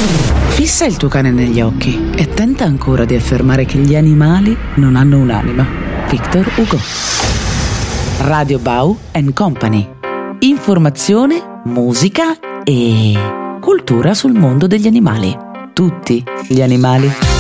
Fissa il tuo cane negli occhi e tenta ancora di affermare che gli animali non hanno un'anima. Victor Hugo. Radio Bau & Company. Informazione, musica e cultura sul mondo degli animali. Tutti gli animali.